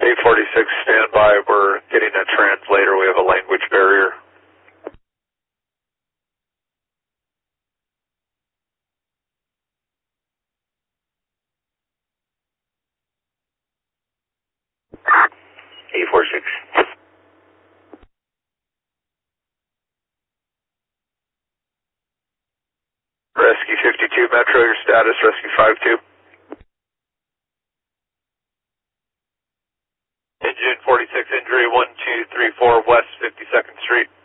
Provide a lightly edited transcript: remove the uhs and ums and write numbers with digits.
846, stand by. We're getting a translator. We have a language barrier. Rescue 52 Metro, your status, Rescue 52. Engine 46 injury, 1234 West 52nd Street.